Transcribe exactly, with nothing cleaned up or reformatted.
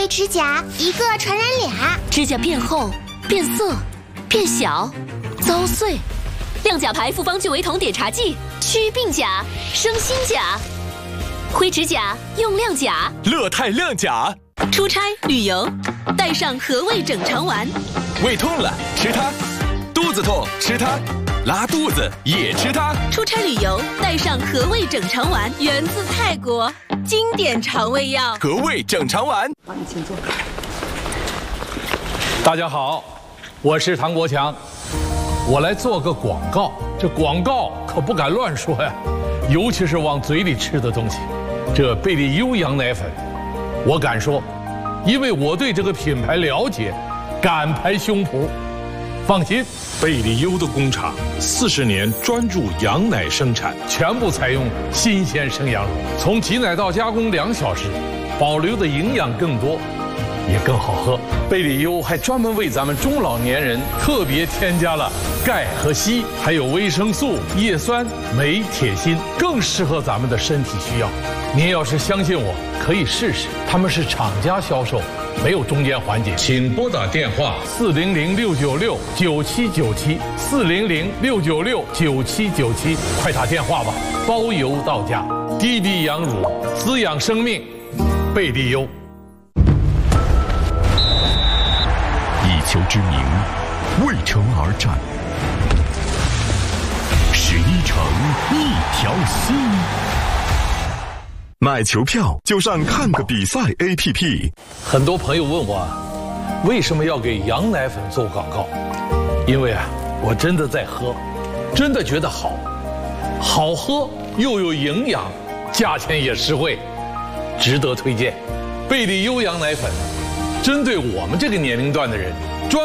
灰指甲，一个传染俩。 指甲变厚、变色、变小、遭碎。亮甲牌复方聚维酮碘茶剂，祛病甲，生新甲。灰指甲用亮甲， 乐泰亮甲。 出差旅游，带上和味整肠丸。 胃痛了吃它，肚子痛吃它，拉肚子也吃它。 出差旅游带上和味整肠丸，源自泰国，经典肠胃药。 和味整肠丸。 好，你请坐。 大家好，我是唐国强，我来做个广告。这广告可不敢乱说呀，尤其是往嘴里吃的东西。这贝利优羊奶粉，我敢说，因为我对这个品牌了解，敢拍胸脯。放心， 贝利优的工厂四十年专注羊奶生产， 全部采用新鲜生羊乳，从挤奶到加工两小时，保留的营养更多，也更好喝。贝利优还专门为咱们中老年人特别添加了钙和硒，还有维生素、叶酸、镁、铁、锌，更适合咱们的身体需要。您要是相信我，可以试试。他们是厂家销售，没有中间环节。请拨打电话四零零六九六九七九七四零零六九六九七九七，快打电话吧，包邮到家。低低羊乳，滋养生命，贝利优。 一丘之茗，为城而战。十一城，一条心。买球票就上看个比赛 A P P。 很多朋友问我，为什么要给羊奶粉做广告？因为啊，我真的在喝，真的觉得好，好喝又有营养，价钱也实惠，值得推荐。贝利优羊奶粉，针对我们这个年龄段的人。